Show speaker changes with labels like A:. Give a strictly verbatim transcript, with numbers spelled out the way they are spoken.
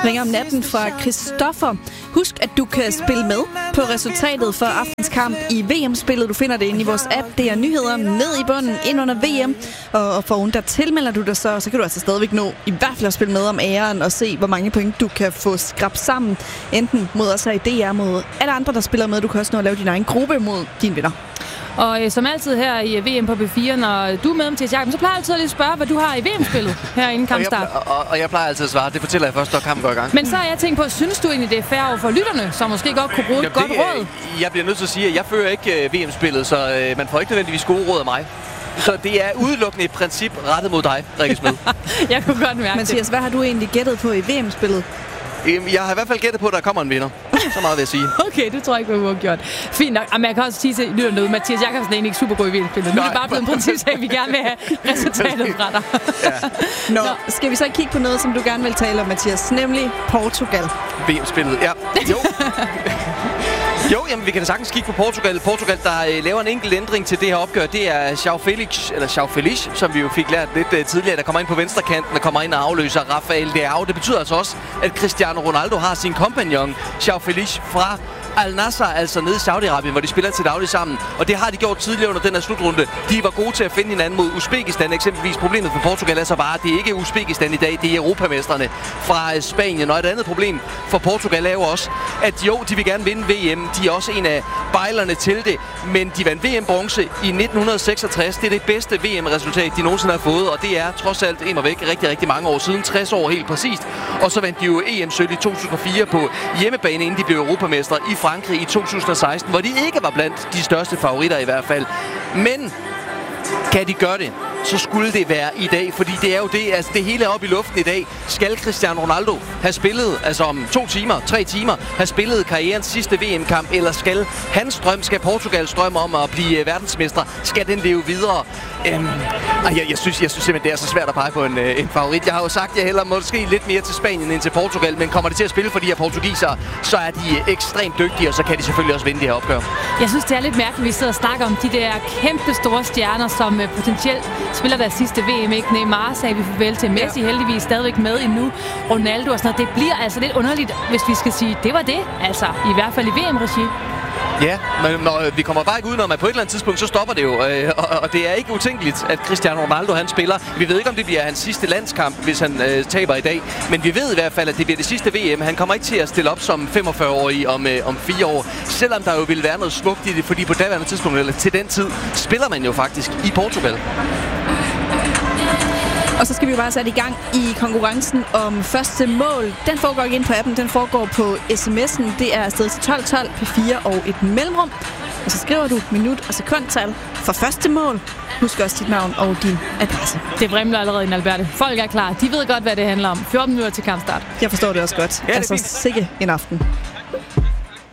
A: ringer om natten fra Christoffer. Husk, at du kan spille med på resultatet for aftens kamp i V M-spillet. Du finder det inde i vores app. Det er nyheder ned i bunden, ind under V M. Og for ugen, der tilmelder du dig så, så kan du altså stadigvæk nå i hvert fald at spille med om æren og se, hvor mange point du kan få skrabt sammen. Enten mod os her i D R, mod alle andre, der spiller med. Du kan også nå at lave din egen gruppe mod dine venner.
B: Og øh, som altid her i V M på B fire, når du er med, Mathias Jakob, så plejer jeg altid at lige spørge, hvad du har i V M-spillet her inden kampstart.
C: Og jeg, og, og jeg plejer altid at svare, det fortæller jeg først, når kampen går i gang.
B: Men så har jeg tænkt på, synes du egentlig, det er fair over for lytterne, som måske godt kunne bruge et godt
C: det,
B: råd?
C: Jeg bliver nødt til at sige, at jeg fører ikke uh, V M-spillet, så uh, man får ikke nødvendigvis gode råd af mig. Så det er udelukkende et princip rettet mod dig, Rikke Smed.
B: Jeg kunne godt mærke
A: Mathias, det. Hvad har du egentlig gættet på i V M-spillet?
C: Jeg har i hvert fald gættet på, at der kommer en vinder. Så meget vil jeg sige.
B: Okay, det tror jeg ikke, var uafgjort. Fint nok. Men jeg kan også sige til lytterne noget. Mathias Jakobsen er egentlig ikke super god i V M-spillet. Nu er det bare blevet en princip, at vi gerne vil have resultatet fra dig.
A: Ja. Nå, Nå, skal vi så kigge på noget, som du gerne vil tale om, Mathias? Nemlig Portugal.
C: V M-spillet, ja. Jo. Jo, jamen vi kan da sagtens kigge på Portugal. Portugal, der øh, laver en enkelt ændring til det her opgør, det er João Felix, eller João Felix, som vi jo fik lært lidt øh, tidligere, der kommer ind på venstrekanten og kommer ind og afløser Rafael Leao. Det betyder altså også, at Cristiano Ronaldo har sin kompagnon, João Felix, fra Al-Nassr, altså nede i Saudi-Arabien, hvor de spiller til daglig sammen. Og det har de gjort tidligere under den her slutrunde. De var gode til at finde hinanden mod Uzbekistan eksempelvis. Problemet for Portugal er så bare, at det ikke er Uzbekistan i dag, det er europamestrene fra Spanien. Og et andet problem for Portugal er jo også, at jo, de vil gerne vinde V M. De er også en af bejlerne til det. Men de vandt V M-bronze i nitten seksogtres. Det er det bedste V M-resultat, de nogensinde har fået. Og det er trods alt immer væk rigtig, rigtig mange år siden. tres år helt præcist. Og så vandt de jo E M-sølv i to tusind og fire på hjemmebane, inden de blev europamestre i Frankrig i to tusind og seksten, hvor de ikke var blandt de største favoritter i hvert fald. Men kan de gøre det, så skulle det være i dag, fordi det er jo det, altså det hele er oppe i luften i dag. Skal Cristiano Ronaldo have spillet, altså om to timer, tre timer, have spillet karrierens sidste V M-kamp, eller skal hans drøm, skal Portugals drøm om at blive verdensmestre, skal den leve videre? Øhm, jeg, jeg, synes, jeg synes simpelthen, det er så svært at pege på en, en favorit. Jeg har jo sagt, at jeg hellere måske lidt mere til Spanien end til Portugal, men kommer de til at spille for de her portugisere, så er de ekstremt dygtige, og så kan de selvfølgelig også vinde det her opgør.
B: Jeg synes, det er lidt mærkeligt, at vi sidder og snakker om de der kæmpe store stjerner, som potentielt spiller deres sidste V M, ikke? Neymar sagde vi farvel til, Messi ja. heldigvis stadigvæk med endnu, Ronaldo og sådan noget. Det bliver altså lidt underligt, hvis vi skal sige, det var det, altså i hvert fald i V M-regi.
C: Ja, men når, vi kommer bare ikke udenom, at på et eller andet tidspunkt, så stopper det jo. Øh, og, og det er ikke utænkeligt, at Cristiano Ronaldo, han spiller. Vi ved ikke, om det bliver hans sidste landskamp, hvis han øh, taber i dag. Men vi ved i hvert fald, at det bliver det sidste V M. Han kommer ikke til at stille op som femogfyrre-årig om, øh, om fire år. Selvom der jo vil være noget smukt i det, fordi på daværende tidspunkt, eller til den tid, spiller man jo faktisk i Portugal.
A: Og så skal vi jo bare sætte i gang i konkurrencen om første mål. Den foregår ikke ind på appen, den foregår på sms'en. Det er afsted til tolv tolv P fire og et mellemrum. Og så skriver du minut og sekundtal for første mål. Husk også dit navn og din adresse.
B: Det vrimler allerede i Alberte. Folk er klar. De ved godt, hvad det handler om. fjorten minutter til kampstart.
A: Jeg forstår det også godt.
C: Ja, det
A: altså sikke en aften.